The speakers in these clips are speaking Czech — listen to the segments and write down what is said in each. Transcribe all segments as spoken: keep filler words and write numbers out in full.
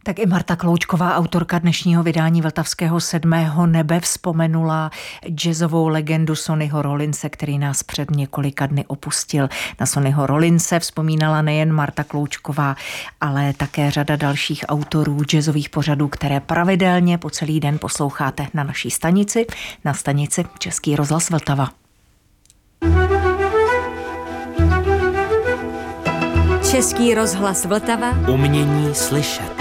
Tak i Marta Kloučková, autorka dnešního vydání Vltavského sedmého nebe, vzpomenula jazzovou legendu Sonnyho Rollinse, který nás před několika dny opustil. Na Sonnyho Rollinse vzpomínala nejen Marta Kloučková, ale také řada dalších autorů jazzových pořadů, které pravidelně po celý den posloucháte na naší stanici, na stanici Český rozhlas Vltava. Český rozhlas Vltava. Umění slyšet.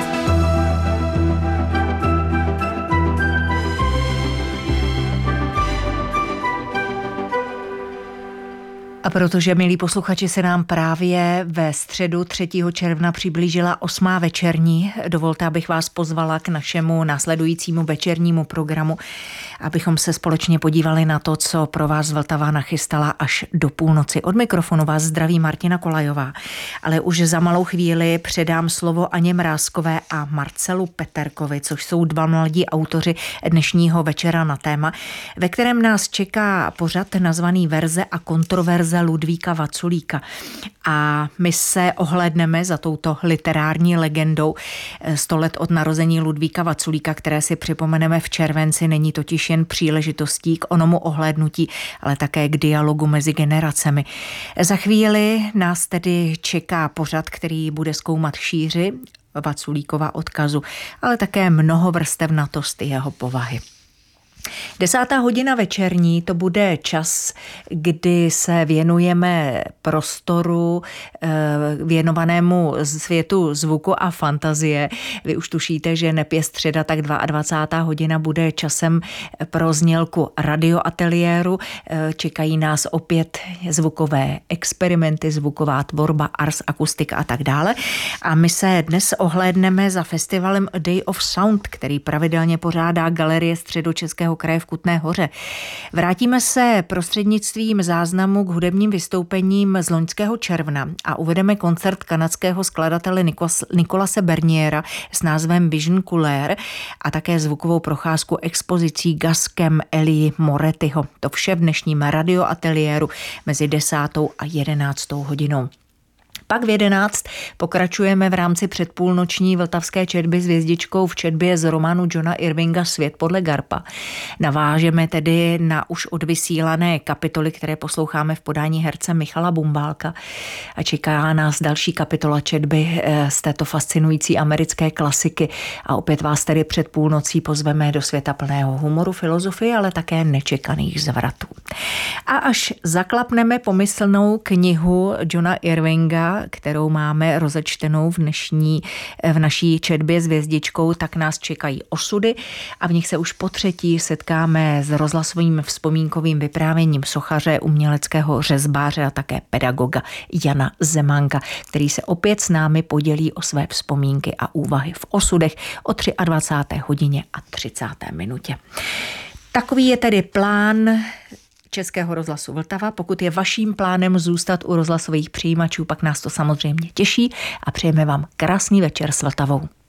A protože, milí posluchači, se nám právě ve středu třetího června přiblížila osmá večerní, dovolte, abych vás pozvala k našemu následujícímu večernímu programu, abychom se společně podívali na to, co pro vás Vltava nachystala až do půlnoci. Od mikrofonu vás zdraví Martina Kolajová, ale už za malou chvíli předám slovo Aně Mrázkové a Marcelu Peterkovi, což jsou dva mladí autoři dnešního večera na téma, ve kterém nás čeká pořad nazvaný Verze a kontroverze Ludvíka Vaculíka. A my se ohlédneme za touto literární legendou sto let od narození Ludvíka Vaculíka, které si připomeneme v červenci. Není totiž jen příležitostí k onomu ohlédnutí, ale také k dialogu mezi generacemi. Za chvíli nás tedy čeká pořad, který bude zkoumat šíři Vaculíkova odkazu, ale také mnohovrstevnatost jeho povahy. Desátá hodina večerní, to bude čas, kdy se věnujeme prostoru věnovanému světu zvuku a fantazie. Vy už tušíte, že neb je středa, tak dvacátá druhá hodina bude časem pro znělku radioateliéru. Čekají nás opět zvukové experimenty, zvuková tvorba, ars, akustika a tak dále. A my se dnes ohlédneme za festivalem A Day of Sound, který pravidelně pořádá Galerie Středočeského kraje v Kutné Hoře. Vrátíme se prostřednictvím záznamu k hudebním vystoupením z loňského června a uvedeme koncert kanadského skladatele Nicolase Berniera s názvem Vision Couleur a také zvukovou procházku expozicí Gaskem Elie Morettiho. To vše v dnešním radioateliéru mezi desátou a jedenáctou hodinou. Pak v jedenáct pokračujeme v rámci předpůlnoční vltavské četby s hvězdičkou v četbě z románu Johna Irvinga Svět podle Garpa. Navážeme tedy na už odvysílané kapitoly, které posloucháme v podání herce Michala Bumbálka a čeká nás další kapitola četby z této fascinující americké klasiky a opět vás tedy před půlnocí pozveme do světa plného humoru, filozofie, ale také nečekaných zvratů. A až zaklapneme pomyslnou knihu Johna Irvinga, kterou máme rozečtenou v dnešní, v naší četbě s hvězdičkou, tak nás čekají osudy a v nich se už po třetí setkáme s rozhlasovým vzpomínkovým vyprávěním sochaře, uměleckého řezbáře a také pedagoga Jana Zemánka, který se opět s námi podělí o své vzpomínky a úvahy v osudech o dvacáté třetí hodině a třicáté minutě. Takový je tedy plán Českého rozhlasu Vltava. Pokud je vaším plánem zůstat u rozhlasových přijímačů, pak nás to samozřejmě těší a přejeme vám krásný večer s Vltavou.